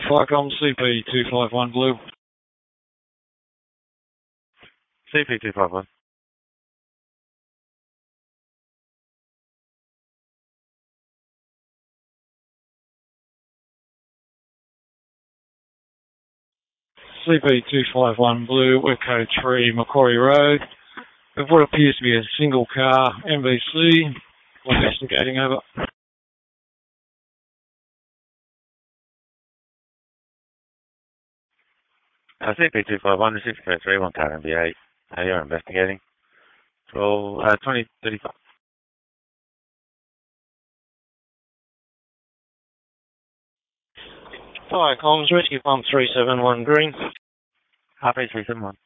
Firecom CP251 Blue. CP251. CP251 Blue, we're code 3 Macquarie Road. With what appears to be a single car, MVC. We're investigating over. CP251, this is code 3, 1 car MV8. You're investigating. Roll 2035. Firecoms, Rescue Pump 371 Green. Half 371.